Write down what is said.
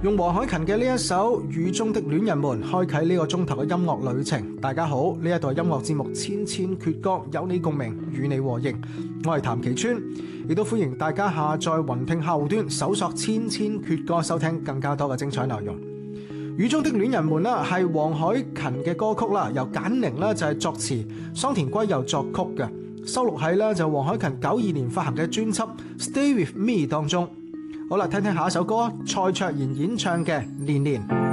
用黃凱芹嘅呢一首《雨中的戀人們》開啟呢個鐘頭嘅音樂旅程。大家好，呢一度係音樂節目《千千闕歌》，有你共鳴，與你和應。我係譚其川，亦都歡迎大家下載雲聽客戶端，搜索《千千闕歌》，收聽更加多嘅精彩內容。《雨中的戀人們》啦，係黃凱芹嘅歌曲啦，由簡寧啦就係作詞，桑田圭佑作曲嘅，收錄喺啦就黃凱芹92年發行嘅專輯《Stay With Me》當中。好啦，聽聽下一首歌，蔡卓妍演唱嘅《年年》。